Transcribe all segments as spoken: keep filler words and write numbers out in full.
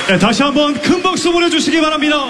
네, 다시 한번 큰 박수 보내주시기 바랍니다.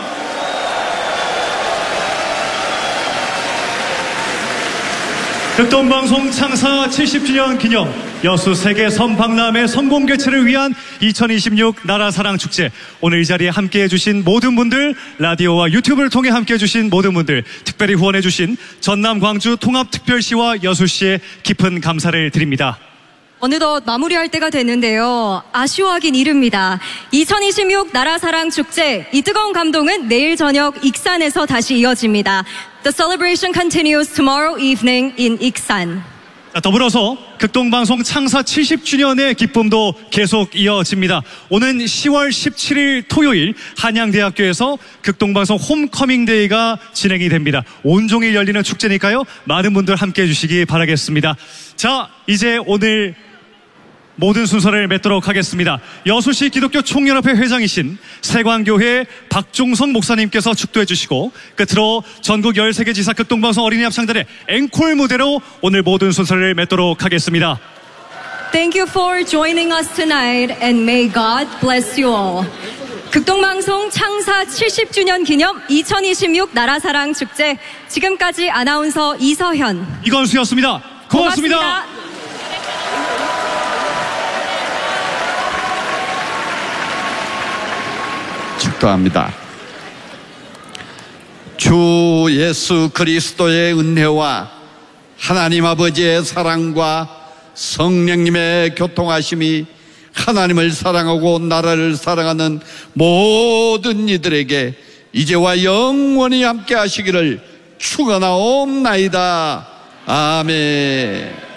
극동방송 창사 칠십 주년 기념 여수 세계 선박람회 성공 개최를 위한 이천이십육 나라사랑축제, 오늘 이 자리에 함께해 주신 모든 분들, 라디오와 유튜브를 통해 함께해 주신 모든 분들, 특별히 후원해 주신 전남 광주 통합특별시와 여수시에 깊은 감사를 드립니다. 어느덧 마무리할 때가 됐는데요. 아쉬워하긴 이릅니다. 이천이십육 나라사랑축제, 이 뜨거운 감동은 내일 저녁 익산에서 다시 이어집니다. The celebration continues tomorrow evening in 익산. 자, 더불어서 극동방송 창사 칠십 주년의 기쁨도 계속 이어집니다. 오는 시월 십칠일 토요일 한양대학교에서 극동방송 홈커밍데이가 진행이 됩니다. 온종일 열리는 축제니까요, 많은 분들 함께해 주시기 바라겠습니다. 자, 이제 오늘 모든 순서를 맺도록 하겠습니다. 여수시 기독교 총연합회 회장이신 세광교회 박종성 목사님께서 축도해 주시고, 끝으로 전국 열세 개 지사 극동방송 어린이 합창단의 앵콜 무대로 오늘 모든 순서를 맺도록 하겠습니다. Thank you for joining us tonight and may God bless you all. 극동방송 창사 칠십 주년 기념 이천이십육 나라사랑 축제, 지금까지 아나운서 이서현, 이건수였습니다. 고맙습니다. 고맙습니다. 축도합니다. 주 예수 그리스도의 은혜와 하나님 아버지의 사랑과 성령님의 교통하심이 하나님을 사랑하고 나라를 사랑하는 모든 이들에게 이제와 영원히 함께 하시기를 축원하옵나이다. 아멘.